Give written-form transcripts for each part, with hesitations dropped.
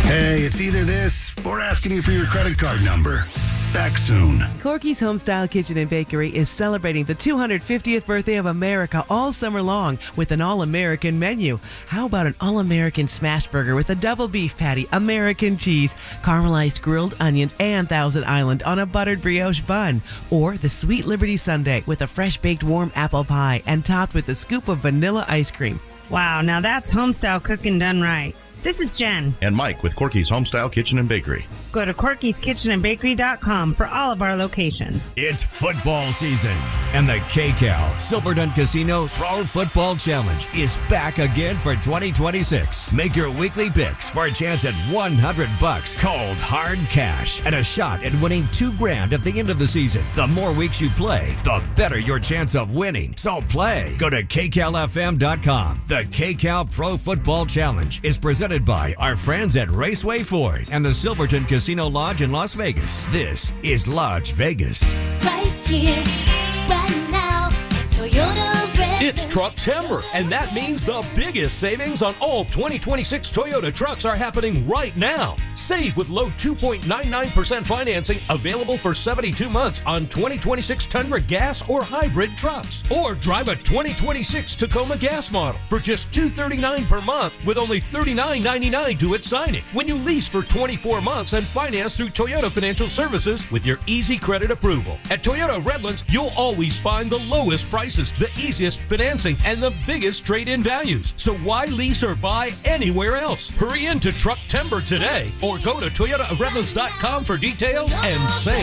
Hey, it's either this or asking you for your credit card number. Back soon. Corky's Homestyle Kitchen and Bakery is celebrating the 250th birthday of America all summer long with an all-American menu. How about an all-American smash burger with a double beef patty, American cheese, caramelized grilled onions, and Thousand Island on a buttered brioche bun? Or the Sweet Liberty Sundae with a fresh-baked warm apple pie and topped with a scoop of vanilla ice cream. Wow, now that's homestyle cooking done right. This is Jen. And Mike with Corky's Homestyle Kitchen and Bakery. Go to Corky'sKitchenandBakery.com for all of our locations. It's football season, and the KCAL Silverton Casino Pro Football Challenge is back again for 2026. Make your weekly picks for a chance at $100 cold hard cash and a shot at winning $2,000 at the end of the season. The more weeks you play, the better your chance of winning. So play. Go to KCALFM.com. The KCAL Pro Football Challenge is presented by our friends at Raceway Ford and the Silverton Casino Lodge in Las Vegas. This is Lodge Vegas. Right here, right now, Toyota Red. It's Trucktember, and that means the biggest savings on all 2026 Toyota trucks are happening right now. Save with low 2.99% financing available for 72 months on 2026 Tundra gas or hybrid trucks. Or drive a 2026 Tacoma gas model for just $239 per month with only $39.99 due at signing when you lease for 24 months and finance through Toyota Financial Services with your easy credit approval. At Toyota Redlands, you'll always find the lowest prices, the easiest financing, and the biggest trade-in values. So why lease or buy anywhere else? Hurry into Trucktember today or go to ToyotaRedlands.com for details and save.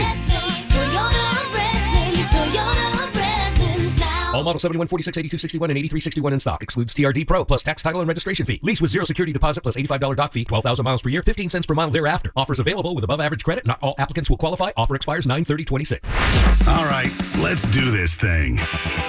Toyota Redlands, Toyota Redlands now. All model 71, 46, 82, 61, and 83, 61 in stock. Excludes TRD Pro plus tax, title, and registration fee. Lease with zero security deposit plus $85 dock fee. 12,000 miles per year. 15 cents per mile thereafter. Offers available with above average credit. Not all applicants will qualify. Offer expires 9/30/26. All right, let's do this thing.